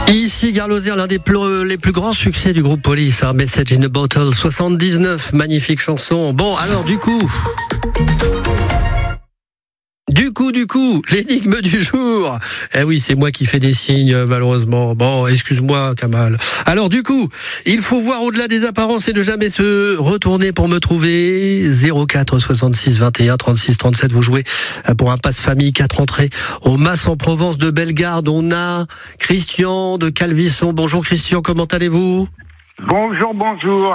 Ici Gare Lozère, l'un des les plus grands succès du groupe Police, Message in a Bottle, 79, magnifique chanson. Bon, alors du coup, l'énigme du jour. Eh oui, c'est moi qui fais des signes, malheureusement. Bon, excuse-moi, Kamal. Alors du coup, il faut voir au-delà des apparences et ne jamais se retourner pour me trouver. 04 66 21 36 37, vous jouez pour un passe-famille 4 entrées au Mas en Provence de Bellegarde. On a Christian de Calvisson. Bonjour Christian, comment allez-vous ? Bonjour.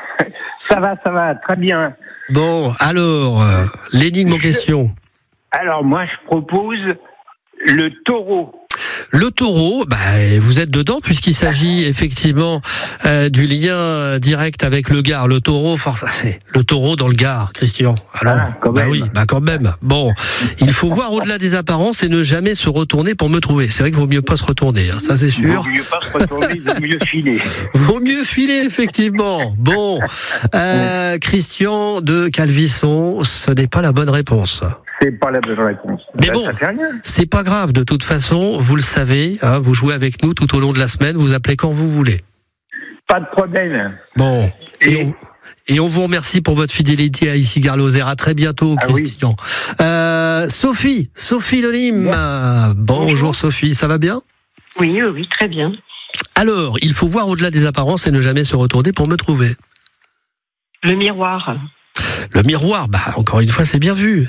Ça va, très bien. Bon, alors, l'énigme en question. Alors moi je propose le taureau. Le taureau, vous êtes dedans puisqu'il s'agit effectivement du lien direct avec le Gard. Le taureau, c'est le taureau dans le Gard, Christian. Alors, quand même. Bon, il faut voir au-delà des apparences et ne jamais se retourner pour me trouver. C'est vrai qu'il vaut mieux pas se retourner, hein, ça c'est sûr. Vaut mieux pas se retourner, il vaut mieux filer. Vaut mieux filer, effectivement. Bon, Christian de Calvisson, ce n'est pas la bonne réponse. C'est pas la bonne réponse. Mais bon, c'est pas grave. De toute façon, vous le savez, hein, vous jouez avec nous tout au long de la semaine. Vous appelez quand vous voulez. Pas de problème. Bon. Et on vous remercie pour votre fidélité à ici Gare Lozère. À très bientôt, Christian. Oui. Sophie de Nîmes. Bonjour Sophie, ça va bien ? Oui, très bien. Alors, il faut voir au-delà des apparences et ne jamais se retourner pour me trouver. Le miroir. Le miroir, encore une fois, c'est bien vu.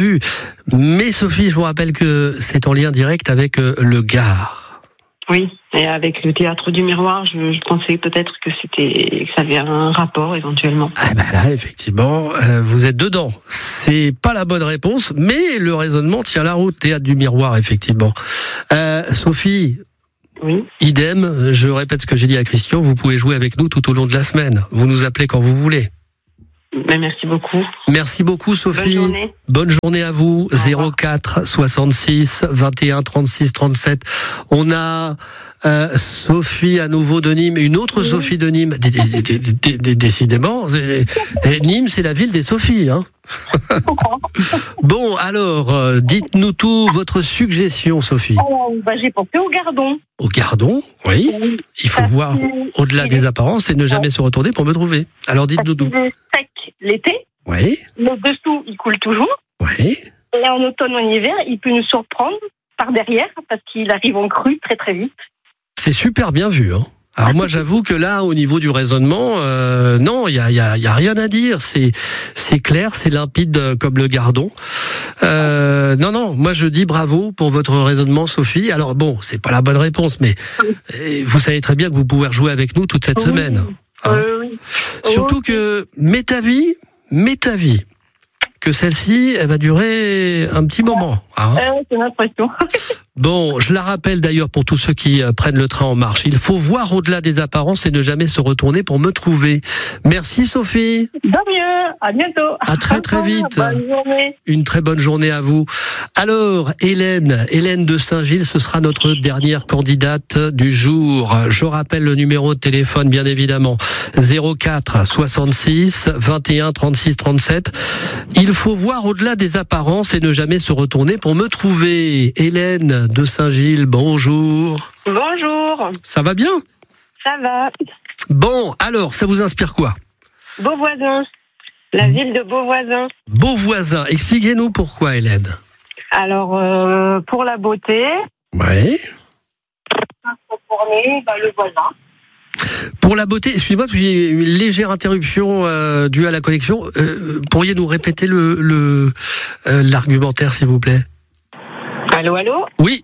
Mais Sophie, je vous rappelle que c'est en lien direct avec le Gard. Oui, et avec le théâtre du miroir, je pensais peut-être que ça avait un rapport éventuellement. Là, effectivement, vous êtes dedans. C'est pas la bonne réponse, mais le raisonnement tient la route. Théâtre du miroir, effectivement. Sophie. Oui. Idem, je répète ce que j'ai dit à Christian, vous pouvez jouer avec nous tout au long de la semaine. Vous nous appelez quand vous voulez. Merci beaucoup. Merci beaucoup Sophie. Bonne journée à vous. 04 66 21 36 37. On a Sophie à nouveau de Nîmes, une autre Sophie de Nîmes. Décidément, Nîmes c'est la ville des Sophies, hein. Bon, alors, dites-nous tout, votre suggestion, Sophie. J'ai pensé au gardon. Au gardon, oui. Il faut voir au-delà des apparences et ne jamais se retourner pour me trouver. Alors, dites-nous tout. Il est sec l'été. Oui. Le dessous, il coule toujours. Oui. Et en automne, en hiver, il peut nous surprendre par derrière parce qu'il arrive en crue très très vite. C'est super bien vu, hein. Alors moi j'avoue que là au niveau du raisonnement non, il y a rien à dire, c'est clair, c'est limpide comme le gardon. Non, moi je dis bravo pour votre raisonnement Sophie. Alors bon, c'est pas la bonne réponse mais vous savez très bien que vous pouvez rejouer avec nous toute cette semaine. Hein. Surtout que mets ta vie que celle-ci, elle va durer un petit moment. Hein. C'est l'impression. Bon, je la rappelle d'ailleurs pour tous ceux qui prennent le train en marche. Il faut voir au-delà des apparences et ne jamais se retourner pour me trouver. Merci Sophie. De rien, à bientôt. À très très vite. Bonne journée. Une très bonne journée à vous. Alors, Hélène de Saint-Gilles, ce sera notre dernière candidate du jour. Je rappelle le numéro de téléphone, bien évidemment. 04 66 21 36 37. Il faut voir au-delà des apparences et ne jamais se retourner pour me trouver. Hélène de Saint-Gilles, bonjour. Bonjour. Ça va bien ? Ça va. Bon, alors, ça vous inspire quoi ? Beauvoisin. La ville de Beauvoisin. Beauvoisin, expliquez-nous pourquoi, Hélène. Alors, pour la beauté. Oui. Le voisin. Pour la beauté, excusez-moi, j'ai une légère interruption due à la connexion. Pourriez nous répéter l'argumentaire, s'il vous plaît ? Allô ? Oui.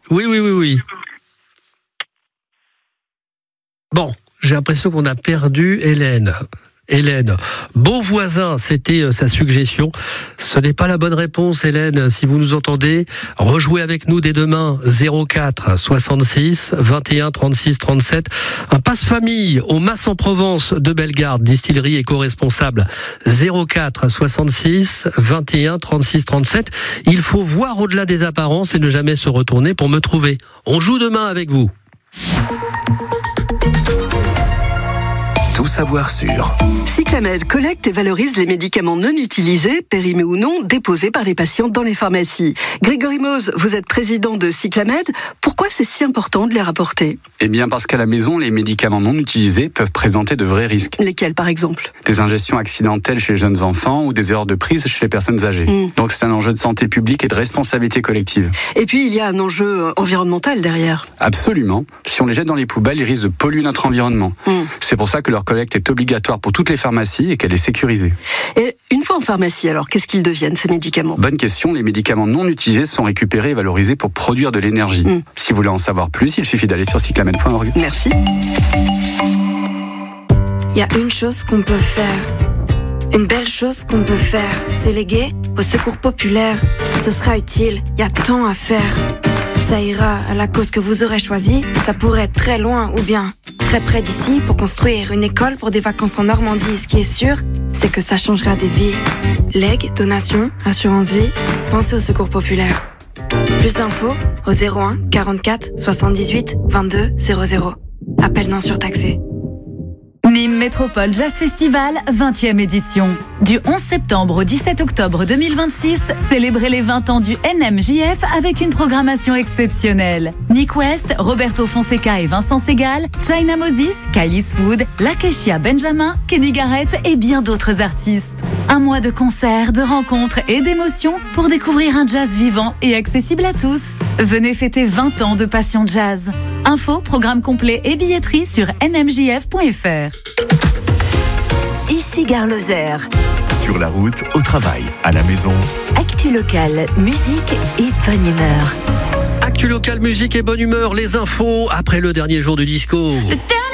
Bon, j'ai l'impression qu'on a perdu Hélène. Beauvoisin, c'était sa suggestion. Ce n'est pas la bonne réponse, Hélène. Si vous nous entendez, rejouez avec nous dès demain. 04 66 21 36 37. Un passe-famille au Mas en Provence de Bellegarde, distillerie éco-responsable. 04 66 21 36 37. Il faut voir au-delà des apparences et ne jamais se retourner pour me trouver. On joue demain avec vous. tout savoir sur. Cyclamed collecte et valorise les médicaments non utilisés, périmés ou non, déposés par les patients dans les pharmacies. Grégory Mose, vous êtes président de Cyclamed. Pourquoi c'est si important de les rapporter ? Eh bien parce qu'à la maison, les médicaments non utilisés peuvent présenter de vrais risques. Lesquels par exemple ? Des ingestions accidentelles chez les jeunes enfants ou des erreurs de prise chez les personnes âgées. Donc c'est un enjeu de santé publique et de responsabilité collective. Et puis il y a un enjeu environnemental derrière. Absolument. Si on les jette dans les poubelles, ils risquent de polluer notre environnement. C'est pour ça que leur collecte est obligatoire pour toutes les pharmacies et qu'elle est sécurisée. Et une fois en pharmacie, alors qu'est-ce qu'ils deviennent ces médicaments ? Bonne question, les médicaments non utilisés sont récupérés et valorisés pour produire de l'énergie. Si vous voulez en savoir plus, il suffit d'aller sur cyclamed.org. Merci. Il y a une chose qu'on peut faire, une belle chose qu'on peut faire, c'est léguer au secours populaire. Ce sera utile, il y a tant à faire. Ça ira à la cause que vous aurez choisie, ça pourrait être très loin ou bien très près d'ici pour construire une école pour des vacances en Normandie. Ce qui est sûr, c'est que ça changera des vies. Legs, donations, assurance vie, pensez au secours populaire. Plus d'infos au 01 44 78 22 00. Appel non surtaxé. Nîmes Métropole Jazz Festival, 20e édition. Du 11 septembre au 17 octobre 2026, célébrez les 20 ans du NMJF avec une programmation exceptionnelle. Nick West, Roberto Fonseca et Vincent Segal, China Moses, Kylie Swood, Lakeshia Benjamin, Kenny Garrett et bien d'autres artistes. Un mois de concerts, de rencontres et d'émotions pour découvrir un jazz vivant et accessible à tous. Venez fêter 20 ans de passion jazz. Info, programme complet et billetterie sur nmjf.fr. Ici Gare Lozère. Sur la route, au travail, à la maison. Actu locale, musique et bonne humeur. Actu locale, musique et bonne humeur, les infos après le dernier jour du disco. Le